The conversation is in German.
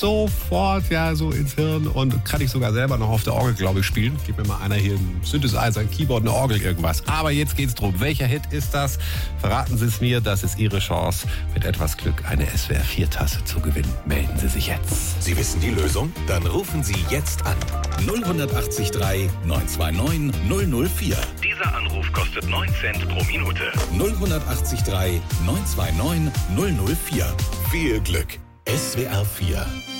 sofort ja so ins Hirn und kann ich sogar selber noch auf der Orgel, glaube ich, spielen. Gib mir mal einer hier einen Synthesizer, ein Keyboard, eine Orgel, irgendwas. Aber jetzt geht's drum. Welcher Hit ist das? Verraten Sie es mir, das ist Ihre Chance, mit etwas Glück eine SWR 4-Tasse zu gewinnen. Melden Sie sich jetzt. Sie wissen die Lösung? Dann rufen Sie jetzt an. 0183 929 004. Dieser Anruf kostet 9 Cent pro Minute. 0183 929 004. Viel Glück. SWR 4